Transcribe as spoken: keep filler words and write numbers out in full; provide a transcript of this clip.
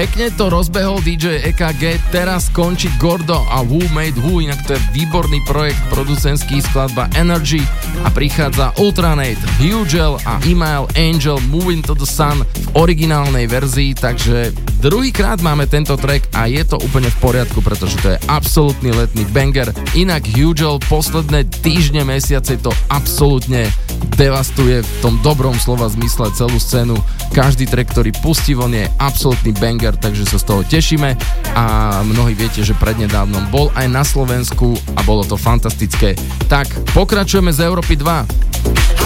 Pekne to rozbehol dý džej é ká gé, teraz končí Gordo a Who Made Who, inak to je výborný projekt producentský, skladba Energy a prichádza Ultranate, Hugel a Email Angel Moving to the Sun v originálnej verzii, takže druhýkrát máme tento track a je to úplne v poriadku, pretože to je absolútny letný banger. Inak Hugel posledné týždne, mesiace to absolútne devastuje v tom dobrom slova zmysle celú scénu. Každý track, ktorý pustí von, je absolútny banger, takže sa z toho tešíme a mnohí viete, že prednedávnom bol aj na Slovensku a bolo to fantastické. Tak, pokračujeme z Európy dva.